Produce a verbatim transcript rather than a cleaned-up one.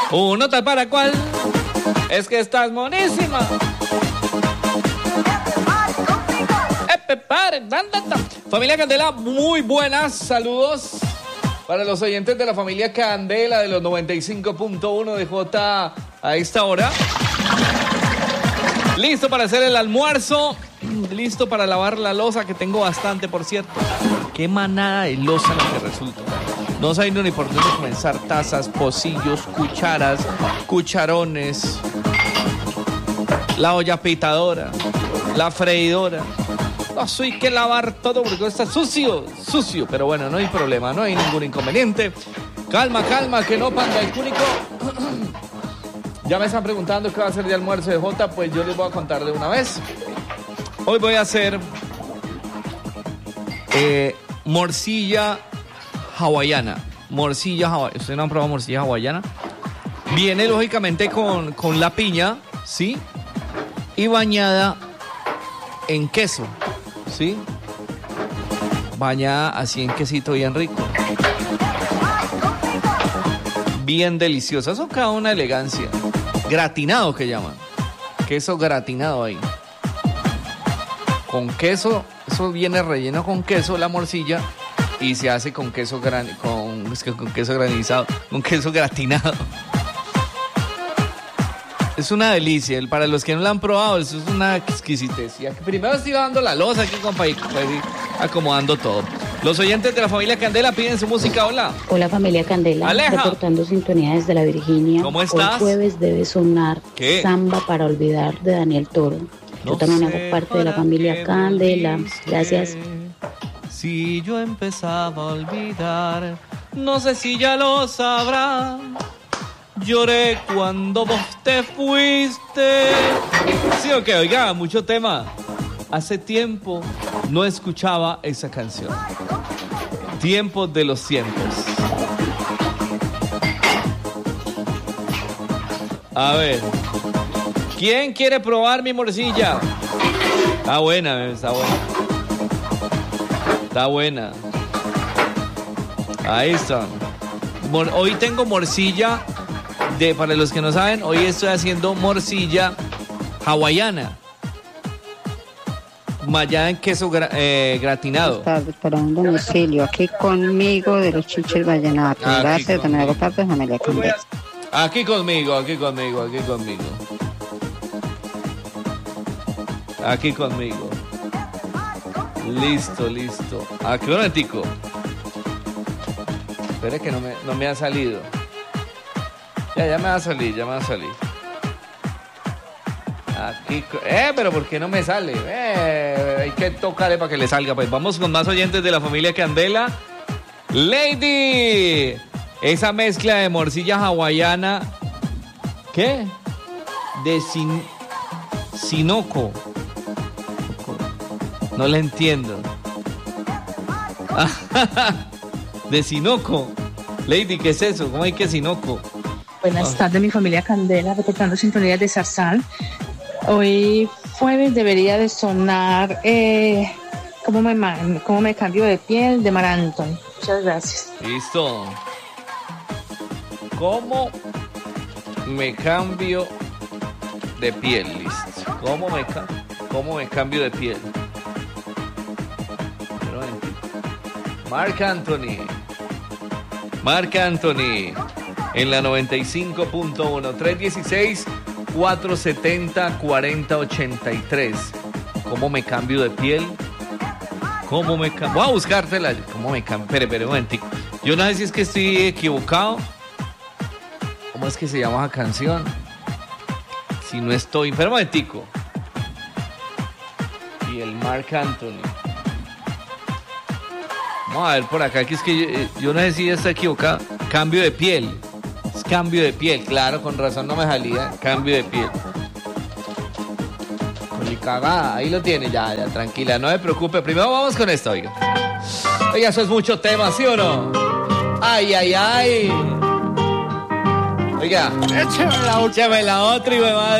Uno tal para cual. Es que estás monísima. Familia Candela, muy buenas. Saludos para los oyentes de la familia Candela de los noventa y cinco punto uno de J a esta hora. Listo para hacer el almuerzo. Listo para lavar la loza, que tengo bastante, por cierto. Qué manada de loza lo que resulta. No sabiendo ni por dónde comenzar. Tazas, pocillos, cucharas, cucharones, la olla pitadora, la freidora. No, hay que lavar todo porque está sucio, sucio. Pero bueno, no hay problema, no hay ningún inconveniente. Calma, calma, que no panda el cúnico. Ya me están preguntando qué va a hacer de almuerzo de Jota, pues yo les voy a contar de una vez. Hoy voy a hacer eh, morcilla hawaiana. Morcilla hawaiana. ¿Ustedes no han probado morcilla hawaiana? Viene lógicamente con, con la piña, ¿sí? Y bañada en queso, ¿sí? Bañada así en quesito bien rico. Bien deliciosa. Eso queda una elegancia. Gratinado que llaman. Queso gratinado ahí. Con queso, eso viene relleno con queso, la morcilla, y se hace con queso gran, con, es que con queso granizado, con queso gratinado. Es una delicia. Para los que no la han probado, eso es una exquisitez. Y aquí primero estoy dando la loza aquí, compa, y acomodando todo. Los oyentes de la familia Candela piden su música. Hola. Hola, familia Candela. Aleja. Reportando sintonía desde la Virginia. ¿Cómo estás? Hoy jueves debe sonar ¿Qué? Samba para olvidar de Daniel Toro. Yo No también sé hago parte de la familia Candela. Gracias. Si yo empezaba a olvidar, no sé si ya lo sabrá. Lloré cuando vos te fuiste. Sí, ok, oiga, mucho tema. Hace tiempo no escuchaba esa canción. Tiempos de los tiempos. A ver. ¿Quién quiere probar mi morcilla? Está buena, está buena. Está buena. Ahí está. Hoy tengo morcilla de, para los que no saben, hoy estoy haciendo morcilla hawaiana. Mallada en queso gra, eh, gratinado. Buenas tardes, para un domicilio. Aquí conmigo de los Chichis Vallenatos. Aquí Gracias, de nuevo parte de familia Candela. Aquí conmigo, aquí conmigo, aquí conmigo. Aquí conmigo. Listo, listo. Aquí un momentico. Espere que no me, no me ha salido. Ya, ya me va a salir, ya me va a salir. Aquí, eh, pero ¿por qué no me sale? Eh, hay que tocarle para que le salga. Pues vamos con más oyentes de la familia Candela. Lady, esa mezcla de morcilla hawaiana, ¿qué? De sin, sinoco. No le entiendo. De sinoco. Lady, ¿qué es eso? ¿Cómo hay que sinoco? Buenas tardes, mi familia Candela, reportando sintonías de Zarzal. Hoy jueves debería de sonar eh, ¿cómo, me, ¿Cómo me cambio de piel? De Mar Anthony. Muchas gracias. Listo. ¿Cómo me cambio de piel? Listo. ¿Cómo me, cómo me cambio de piel? Marc Anthony. Marc Anthony. En la noventa y cinco punto uno. tres uno seis, cuatro siete cero, cuatro cero ocho tres. ¿Cómo me cambio de piel? ¿Cómo me cambio? Voy a buscártela. ¿Cómo me cambio? Espere, espere un momentico. Yo no sé si es que estoy equivocado. ¿Cómo es que se llama esa canción? Si no estoy... Espera un momentico. Y el Marc Anthony. Vamos a ver por acá, que es que yo, yo no sé si está equivocado. Cambio de piel. Es cambio de piel, claro, con razón no me salía. Cambio de piel. Con mi cagada, ahí lo tiene, ya, ya, tranquila, no me preocupe. Primero vamos con esto, oiga. Oiga, eso es mucho tema, ¿sí o no? Ay, ay, ay. Oiga, écheme la otra y me va